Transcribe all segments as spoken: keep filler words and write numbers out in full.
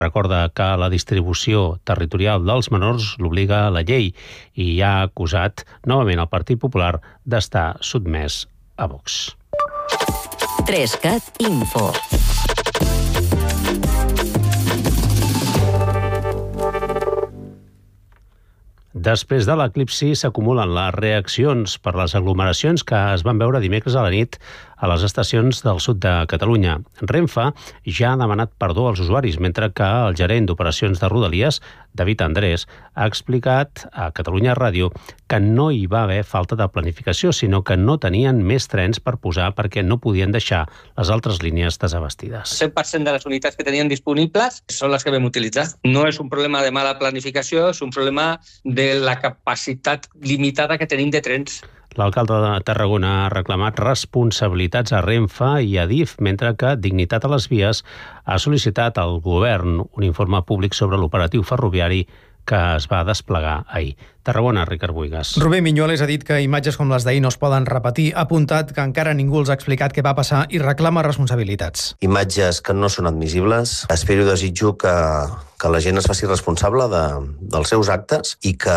Recorda que la distribució territorial dels menors l'obliga la llei i ha acusat novament el Partit Popular d'estar sotmès a Vox. trescat Info. Després de l'eclipsi s'acumulen les reaccions per les aglomeracions que es van veure dimecres a la nit a les estacions del sud de Catalunya. Renfe ja ha demanat perdó als usuaris, mentre que el gerent d'operacions de Rodalies, David Andrés, ha explicat a Catalunya Ràdio que no hi va haver falta de planificació, sinó que no tenien més trens per posar perquè no podien deixar les altres línies desabastides. cent per cent de les unitats que tenien disponibles són les que vam utilitzar. No és un problema de mala planificació, és un problema de la capacitat limitada que tenim de trens. L'alcalde de Tarragona ha reclamat responsabilitats a Renfe i a DIF, mentre que Dignitat a les Vies ha sol·licitat al govern un informe públic sobre l'operatiu ferroviari que es va desplegar ahir. Tarragona, Ricard Buigas. Rubén Miñoles ha dit que imatges com les d'ahir no es poden repetir, ha apuntat que encara ningú els ha explicat què va passar i reclama responsabilitats. Imatges que no són admissibles. Espero i desitjo que, que la gent es faci responsable de, dels seus actes i que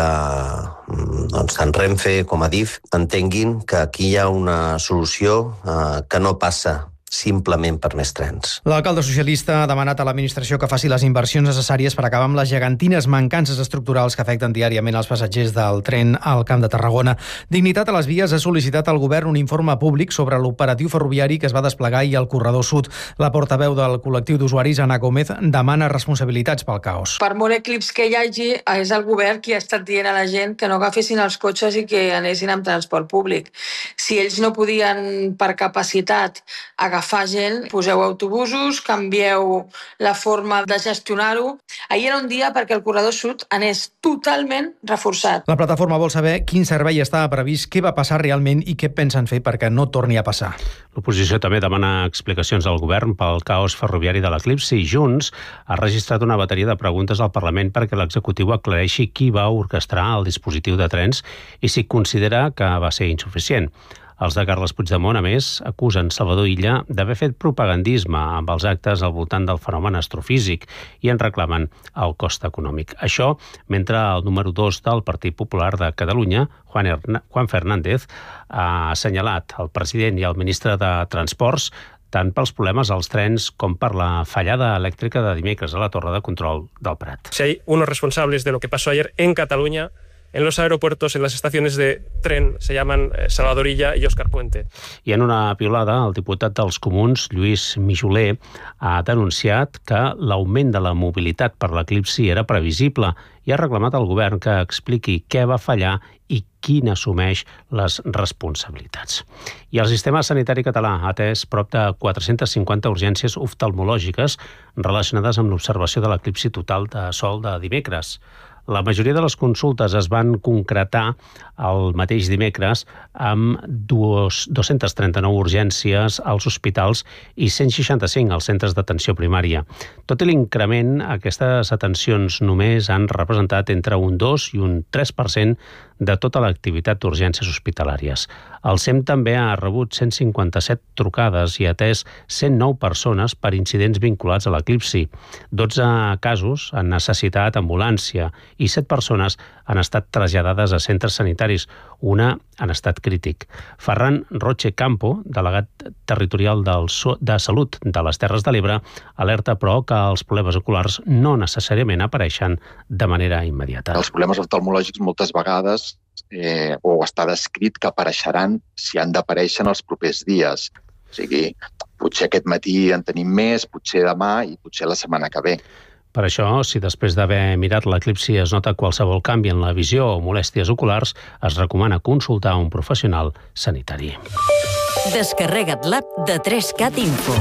doncs, tant Renfe com a DIF entenguin que aquí hi ha una solució eh, que no passa simplement per més trens. L'alcalde socialista ha demanat a l'administració que faci les inversions necessàries per acabar amb les gegantines mancances estructurals que afecten diàriament els passatgers del tren al Camp de Tarragona. Dignitat a les Vies ha sol·licitat al govern un informe públic sobre l'operatiu ferroviari que es va desplegar ahir al corredor sud. La portaveu del col·lectiu d'usuaris, Anna Gómez, demana responsabilitats pel caos. Per molt eclips que hi hagi, és el govern qui ha estat dient a la gent que no agafessin els cotxes i que anessin amb transport públic. Si ells no podien, per capacitat, agafar fa gent, poseu autobusos, canvieu la forma de gestionar-ho. Ahir era un dia perquè el corredor sud anés totalment reforçat. La plataforma vol saber quin servei estava previst, què va passar realment i què pensen fer perquè no torni a passar. L'oposició també demana explicacions al govern pel caos ferroviari de l'eclipsi i Junts ha registrat una bateria de preguntes al Parlament perquè l'executiu aclareixi qui va orquestrar el dispositiu de trens i si considera que va ser insuficient. Els de Carles Puigdemont, a més, acusen Salvador Illa d'haver fet propagandisme amb els actes al voltant del fenomen astrofísic i en reclamen el cost econòmic. Això, mentre el número dos del Partit Popular de Catalunya, Juan, Hern- Juan Fernández, ha assenyalat el president i el ministre de Transports tant pels problemes als trens com per la fallada elèctrica de dimecres a la torre de control del Prat. Si hay unos responsables de lo que pasó ayer en Cataluña, en los aeropuertos, en las estaciones de tren, se llaman Salvador Illa y Óscar Puente. I en una piulada, el diputat dels Comuns, Lluís Mijoler, ha denunciat que l'augment de la mobilitat per l'eclipsi era previsible i ha reclamat al govern que expliqui què va fallar i qui n'assumeix les responsabilitats. I el sistema sanitari català ha atès prop de quatre-centes cinquanta urgències oftalmològiques relacionades amb l'observació de l'eclipsi total de sol de dimecres. La majoria de les consultes es van concretar el mateix dimecres amb dos-centes trenta-nou urgències als hospitals i cent seixanta-cinc als centres d'atenció primària. Tot i l'increment, aquestes atencions només han representat entre un dos i un tres per cent de tota l'activitat d'urgències hospitalàries. El S E M també ha rebut cent cinquanta-set trucades i ha atès cent nou persones per incidents vinculats a l'eclipsi. dotze casos han necessitat ambulància i set persones han estat traslladades a centres sanitaris, una en estat crític. Ferran Roche Campo, delegat territorial del so- de Salut de les Terres de l'Ebre, alerta però que els problemes oculars no necessàriament apareixen de manera immediata. Els problemes oftalmològics moltes vegades eh, o està descrit que apareixeran si han d'aparèixer en els propers dies. O sigui, potser aquest matí en tenim més, potser demà i potser la setmana que ve. Per això, si després d'haver mirat l'eclipsi es nota qualsevol canvi en la visió o molèsties oculars, es recomana consultar un professional sanitari. Descarrega't l'app de trescat Info.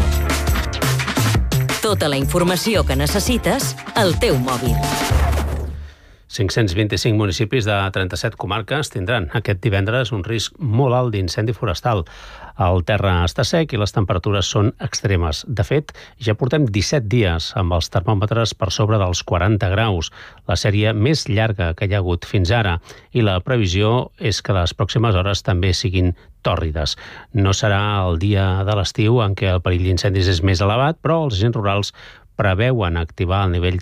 Tota la informació que necessites al teu mòbil. cinc-cents vint-i-cinc municipis de trenta-set comarques tindran aquest divendres un risc molt alt d'incendi forestal. El terra està sec i les temperatures són extremes. De fet, ja portem disset dies amb els termòmetres per sobre dels quaranta graus, la sèrie més llarga que hi ha hagut fins ara, i la previsió és que les pròximes hores també siguin tòrrides. No serà el dia de l'estiu en què el perill d'incendis és més elevat, però els agents rurals preveuen activar el nivell